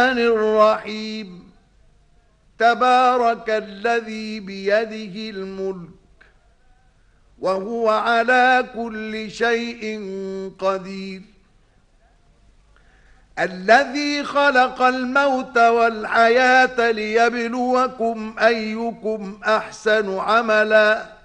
الرحيم تبارك الذي بيده الملك وهو على كل شيء قدير الذي خلق الموت والحياة ليبلوكم أيكم أحسن عملاً